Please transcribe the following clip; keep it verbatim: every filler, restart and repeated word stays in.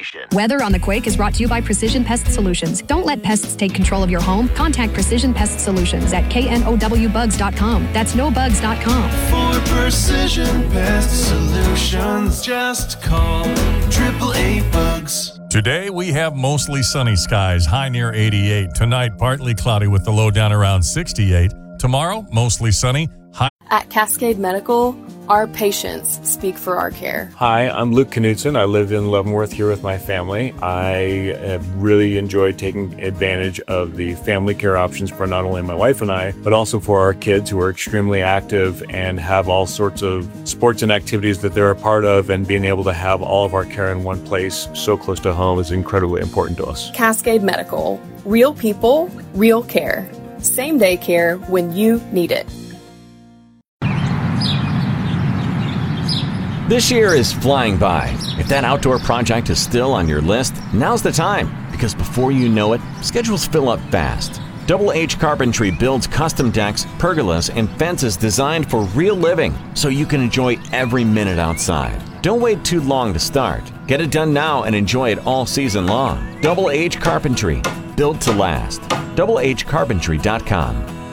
station. Weather on the Quake is brought to you by Precision Pest Solutions. Don't let pests take control of your home. Contact Precision Pest Solutions at K N O W bugs dot com. That's no bugs dot com. For Precision Pest Solutions, just call triple A bugs. Today, we have mostly sunny skies, high near eighty-eight. Tonight, partly cloudy with the low down around sixty-eight. Tomorrow, mostly sunny, high. At Cascade Medical, our patients speak for our care. Hi, I'm Luke Knudsen. I live in Leavenworth here with my family. I have really enjoyed taking advantage of the family care options for not only my wife and I, but also for our kids who are extremely active and have all sorts of sports and activities that they're a part of, and being able to have all of our care in one place so close to home is incredibly important to us. Cascade Medical. Real people, real care. Same day care when you need it. This year is flying by. If that outdoor project is still on your list, now's the time, because before you know it, schedules fill up fast. Double H Carpentry builds custom decks, pergolas, and fences designed for real living, so you can enjoy every minute outside. Don't wait too long to start. Get it done now and enjoy it all season long. Double H Carpentry, built to last. double H carpentry dot com.